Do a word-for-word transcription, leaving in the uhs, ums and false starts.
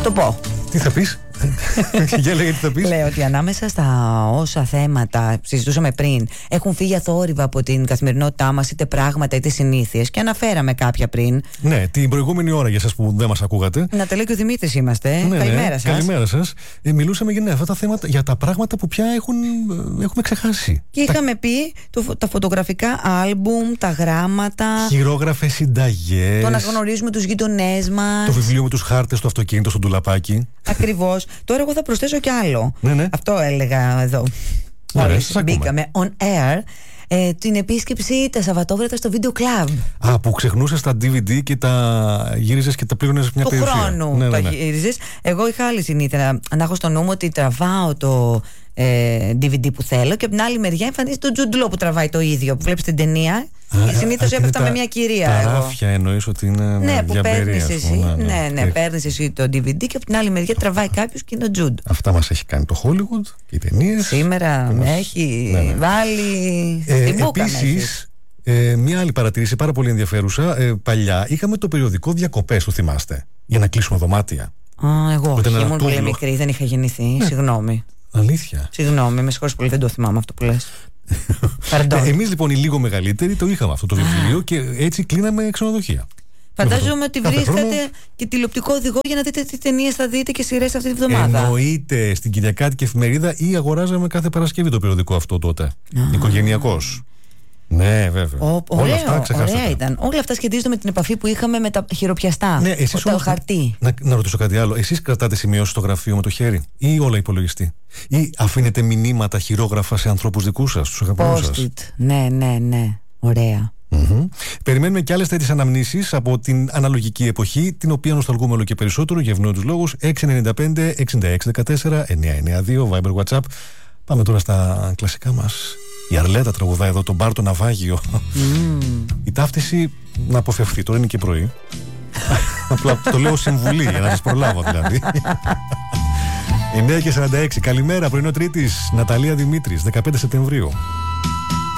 το πω. Τι θα πεις? Για λέγε τι θα πεις. Λέω ότι ανάμεσα στα όσα θέματα συζητούσαμε πριν έχουν φύγει αθόρυβα από την καθημερινότητά μας, είτε πράγματα είτε συνήθειες, και αναφέραμε κάποια πριν. Ναι, την προηγούμενη ώρα για εσάς που δεν μας ακούγατε. Ναταλία και ο Δημήτρης είμαστε. Ναι, καλημέρα ναι, σας. Καλημέρα σας. Ε, μιλούσαμε για, ναι, αυτά τα θέματα, για τα πράγματα που πια έχουν, έχουμε ξεχάσει. Και τα... είχαμε πει το, τα φωτογραφικά άλμπουμ, τα γράμματα, χειρόγραφες συνταγές, το να γνωρίζουμε τους γειτονές μας, το βιβλίο με τους χάρτες στο αυτοκίνητο, στο ντουλαπάκι. Ακριβώς. Τώρα εγώ θα προσθέσω κι άλλο. Ναι, ναι. Αυτό έλεγα εδώ. Ωραία, Μόλις μπήκαμε on air. Ε, την επίσκεψη τα Σαββατόβρατα στο Video Club. Α, που ξεχνούσες τα ντι βι ντι και τα γύριζες και τα πλήρωνες μια του περιουσία. χρόνου ναι, ναι, ναι. το γύριζες. Εγώ είχα άλλη συνήθεια να, να έχω στο νου μου ότι τραβάω το ε, ντι βι ντι που θέλω, και από την άλλη μεριά εμφανίζεται το Τζουντ που τραβάει το ίδιο, που βλέπεις την ταινία. Και συνήθως έπεφτα με μια κυρία. Τα εγώ. ράφια εννοείς ότι είναι. Ναι, που παίρνεις εσύ. Ναι, ναι, ναι, παίρνεις εσύ το ντι βι ντι και από την άλλη μεριά τραβάει κάποιος και είναι ο Τζουντ. Αυτά μας έχει κάνει το Hollywood και οι ταινίες. Σήμερα μας... έχει ναι, ναι. βάλει ε, στην μπούκα. Επίσης, ε, μια άλλη παρατήρηση πάρα πολύ ενδιαφέρουσα. Ε, παλιά είχαμε το περιοδικό Διακοπές, το θυμάστε, για να κλείσουμε δωμάτια. Α, εγώ όχι, ήμουν πολύ τούβλο. μικρή, δεν είχα γεννηθεί. Ναι. Συγγνώμη. Αλήθεια. Συγγνώμη, με συγχωρείς πολύ, δεν το θυμάμαι αυτό που λες. ε, εμείς λοιπόν οι λίγο μεγαλύτεροι το είχαμε αυτό το βιβλίο και έτσι κλείναμε ξενοδοχεία. Φαντάζομαι ότι κάθε βρίσκατε χρόνο... και τηλεοπτικό οδηγό για να δείτε τι ταινίες θα δείτε και σειρές αυτή τη βδομάδα. Εννοείται, στην Κυριακάτικη εφημερίδα, ή αγοράζαμε κάθε Παρασκευή το περιοδικό αυτό τότε. Οικογενειακός. Ναι, βέβαια. Ο, όλα ωραίο, αυτά ξεχάσατε. Ωραία ήταν. Όλα αυτά σχετίζονται με την επαφή που είχαμε με τα χειροπιαστά. Ναι, εσείς το όμως, χαρτί. Να, να ρωτήσω κάτι άλλο. Εσείς κρατάτε σημειώσεις στο γραφείο με το χέρι, ή όλα υπολογιστή, ή αφήνετε μηνύματα χειρόγραφα σε ανθρώπους δικούς σας, τους αγαπημένους σας? Post-it. Ναι, ναι, ναι. Ωραία. Mm-hmm. Περιμένουμε και άλλες τέτοιες αναμνήσεις από την αναλογική εποχή, την οποία νοσταλγούμε όλο και περισσότερο για ευνόητους λόγους. έξι εννιά πέντε εξήντα έξι δεκατέσσερα εννιά εννιά δύο Viber WhatsApp. Πάμε τώρα στα κλασικά μας. Η Αρλέτα τραγουδάει εδώ τον Μπάρτο Ναυάγιο. Mm. Η ταύτιση να αποφευχθεί, τώρα είναι και πρωί. Απλά το λέω συμβουλή για να σας προλάβω δηλαδή. εννιά και σαράντα έξι. Καλημέρα, πρωινό Τρίτης. Ναταλία Δημήτρης, δεκαπέντε Σεπτεμβρίου.